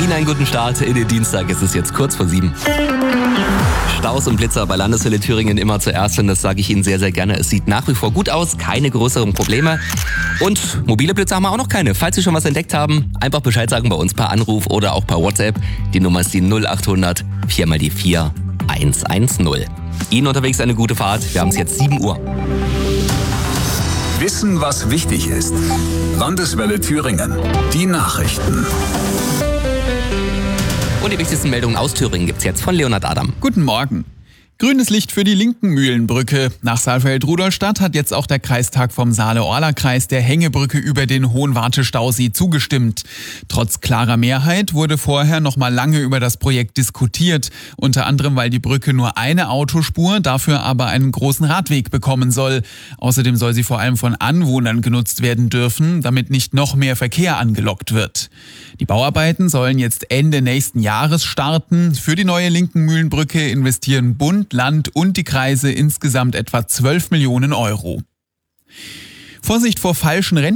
Ihnen einen guten Start in den Dienstag. Es ist jetzt kurz vor 7. Staus und Blitzer bei Landeshölle Thüringen immer zuerst und das sage ich Ihnen sehr, sehr gerne. Es sieht nach wie vor gut aus, keine größeren Probleme. Und mobile Blitzer haben wir auch noch keine. Falls Sie schon was entdeckt haben, einfach Bescheid sagen bei uns per Anruf oder auch per WhatsApp. Die Nummer ist die 0800 4 mal die 4 110. Ihnen unterwegs eine gute Fahrt. Wir haben es jetzt 7 Uhr. Wissen, was wichtig ist. Landeswelle Thüringen. Die Nachrichten. Und die wichtigsten Meldungen aus Thüringen gibt's jetzt von Leonhard Adam. Guten Morgen. Grünes Licht für die Linken-Mühlenbrücke. Nach Saalfeld-Rudolstadt hat jetzt auch der Kreistag vom Saale-Orla-Kreis der Hängebrücke über den Hohenwarte-Stausee zugestimmt. Trotz klarer Mehrheit wurde vorher noch mal lange über das Projekt diskutiert. Unter anderem, weil die Brücke nur eine Autospur, dafür aber einen großen Radweg bekommen soll. Außerdem soll sie vor allem von Anwohnern genutzt werden dürfen, damit nicht noch mehr Verkehr angelockt wird. Die Bauarbeiten sollen jetzt Ende nächsten Jahres starten. Für die neue Linken-Mühlenbrücke investieren Bund, Land und die Kreise insgesamt etwa 12 Millionen Euro. Vorsicht vor falschen